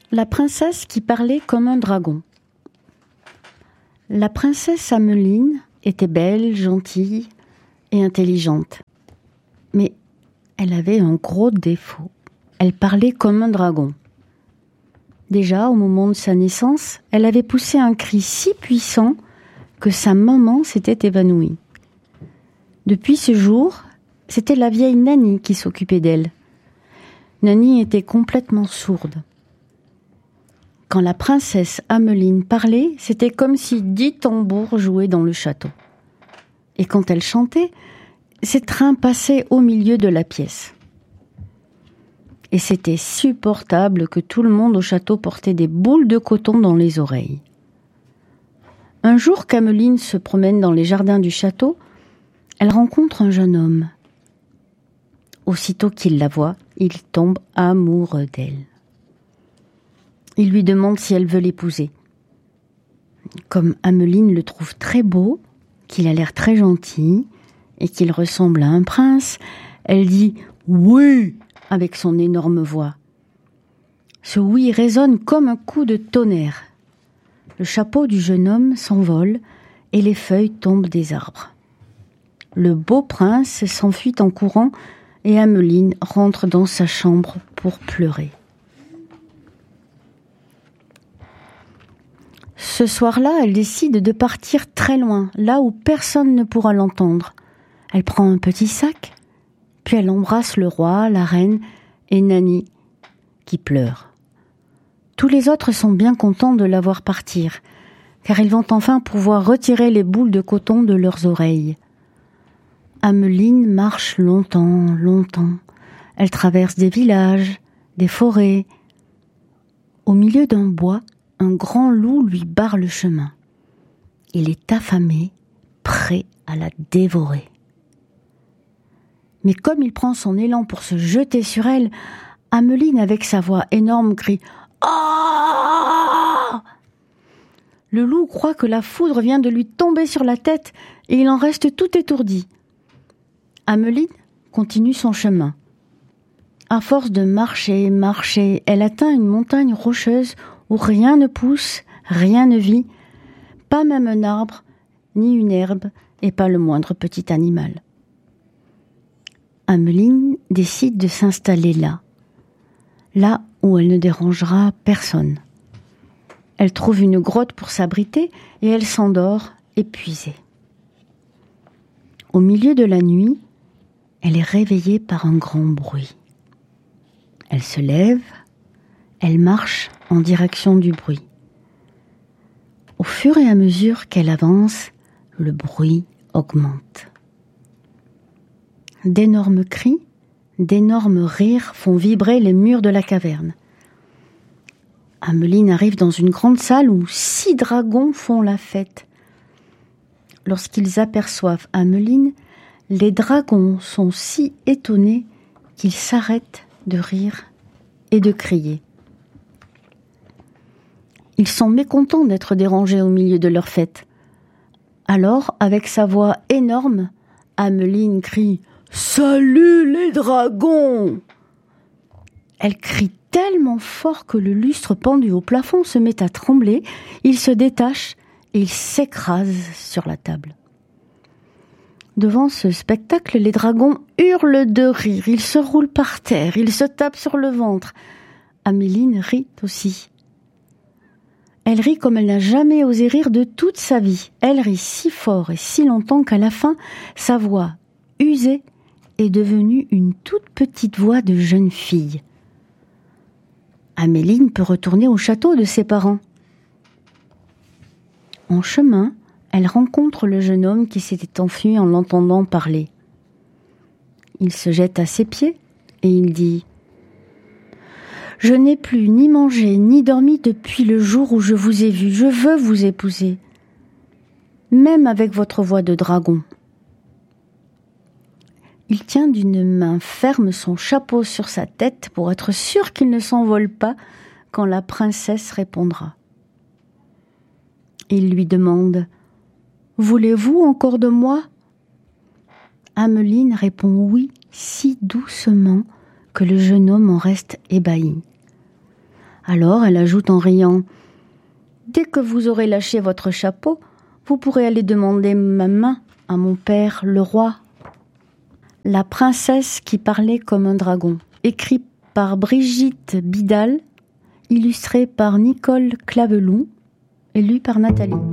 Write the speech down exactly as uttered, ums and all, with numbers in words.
La princesse qui parlait comme un dragon. La princesse Ameline était belle, gentille et intelligente. Mais elle avait un gros défaut. Elle parlait comme un dragon. Déjà, au moment de sa naissance, elle avait poussé un cri si puissant que sa maman s'était évanouie. Depuis ce jour, c'était la vieille Nanny qui s'occupait d'elle. Nanny était complètement sourde. Quand la princesse Ameline parlait, c'était comme si dix tambours jouaient dans le château. Et quand elle chantait, ses trains passaient au milieu de la pièce. Et c'était supportable que tout le monde au château portait des boules de coton dans les oreilles. Un jour qu'Ameline se promène dans les jardins du château, elle rencontre un jeune homme. Aussitôt qu'il la voit, il tombe amoureux d'elle. Il lui demande si elle veut l'épouser. Comme Ameline le trouve très beau, qu'il a l'air très gentil et qu'il ressemble à un prince, elle dit « oui » avec son énorme voix. Ce « oui » résonne comme un coup de tonnerre. Le chapeau du jeune homme s'envole et les feuilles tombent des arbres. Le beau prince s'enfuit en courant et Ameline rentre dans sa chambre pour pleurer. Ce soir-là, elle décide de partir très loin, là où personne ne pourra l'entendre. Elle prend un petit sac, puis elle embrasse le roi, la reine et Nanny, qui pleure. Tous les autres sont bien contents de la voir partir, car ils vont enfin pouvoir retirer les boules de coton de leurs oreilles. Ameline marche longtemps, longtemps. Elle traverse des villages, des forêts. Au milieu d'un bois, un grand loup lui barre le chemin. Il est affamé, prêt à la dévorer. Mais comme il prend son élan pour se jeter sur elle, Ameline, avec sa voix énorme, crie « Ah !» Le loup croit que la foudre vient de lui tomber sur la tête et il en reste tout étourdi. Ameline continue son chemin. À force de marcher, marcher, elle atteint une montagne rocheuse où rien ne pousse, rien ne vit, pas même un arbre, ni une herbe, et pas le moindre petit animal. Ameline décide de s'installer là, là où elle ne dérangera personne. Elle trouve une grotte pour s'abriter et elle s'endort épuisée. Au milieu de la nuit, elle est réveillée par un grand bruit. Elle se lève, elle marche en direction du bruit. Au fur et à mesure qu'elle avance, le bruit augmente. D'énormes cris, d'énormes rires font vibrer les murs de la caverne. Ameline arrive dans une grande salle où six dragons font la fête. Lorsqu'ils aperçoivent Ameline, les dragons sont si étonnés qu'ils s'arrêtent de rire et de crier. Ils sont mécontents d'être dérangés au milieu de leur fête. Alors, avec sa voix énorme, Ameline crie « Salut les dragons !» Elle crie tellement fort que le lustre pendu au plafond se met à trembler, il se détache et il s'écrase sur la table. Devant ce spectacle, les dragons hurlent de rire, ils se roulent par terre, ils se tapent sur le ventre. Ameline rit aussi. Elle rit comme elle n'a jamais osé rire de toute sa vie. Elle rit si fort et si longtemps qu'à la fin, sa voix, usée, est devenue une toute petite voix de jeune fille. Ameline peut retourner au château de ses parents. En chemin, elle rencontre le jeune homme qui s'était enfui en l'entendant parler. Il se jette à ses pieds et il dit « Je n'ai plus ni mangé ni dormi depuis le jour où je vous ai vu. Je veux vous épouser, même avec votre voix de dragon. » Il tient d'une main ferme son chapeau sur sa tête pour être sûr qu'il ne s'envole pas quand la princesse répondra. Il lui demande « Voulez-vous encore de moi ?» Ameline répond oui si doucement que le jeune homme en reste ébahi. Alors elle ajoute en riant « Dès que vous aurez lâché votre chapeau, vous pourrez aller demander ma main à mon père le roi. » La princesse qui parlait comme un dragon, écrit par Brigitte Bidal, illustré par Nicole Claveloux et lu par Nathalie.